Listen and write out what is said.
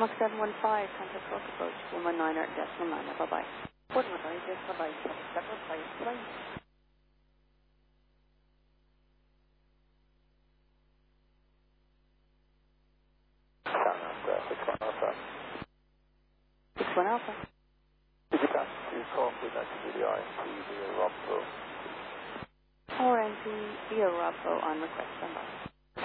Mach 715, contact Cork approach, 119.9. Bye-bye. 119.9, 715, please. And 61 Alpha. 61 Alpha. Is it back to Cork with activity INT via Robco? Or NP via Robco on request. Bye-bye.